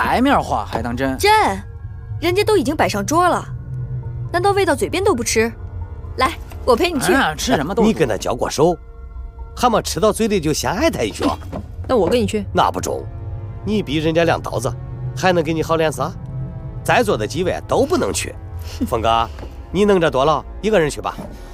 台面话还当真？ 真，人家都已经摆上桌了，难道喂到嘴边都不吃？来，我陪你去。 吃什么都。 你跟他交过手，还没吃到嘴里就先挨他一脚。 那我跟你去。 那不中，你比人家两刀子，还能给你好脸色？在座的几位都不能去。峰哥，你弄这多了，一个人去吧。